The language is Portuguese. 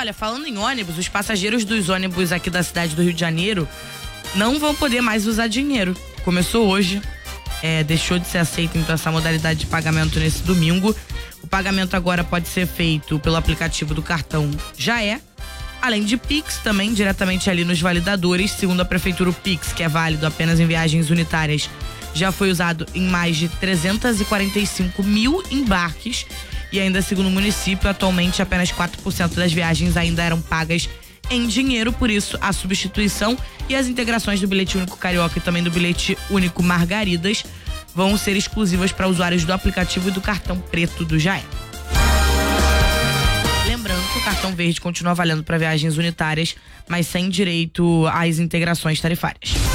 Olha, falando em ônibus, os passageiros dos ônibus aqui da cidade do Rio de Janeiro não vão poder mais usar dinheiro. Começou hoje, deixou de ser aceita então essa modalidade de pagamento nesse domingo. O pagamento agora pode ser feito pelo aplicativo do cartão Já. Além de Pix, também diretamente ali nos validadores. Segundo a Prefeitura, o Pix, que é válido apenas em viagens unitárias, já foi usado em mais de 345 mil embarques. E ainda segundo o município, atualmente apenas 4% das viagens ainda eram pagas em dinheiro. Por isso, a substituição e as integrações do bilhete único Carioca e também do bilhete único Margaridas vão ser exclusivas para usuários do aplicativo e do cartão preto do Já. Lembrando que o cartão verde continua valendo para viagens unitárias, mas sem direito às integrações tarifárias.